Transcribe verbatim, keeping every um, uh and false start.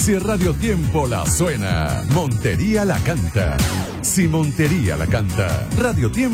Si Radio Tiempo la suena, Montería la canta. Si Montería la canta, Radio Tiempo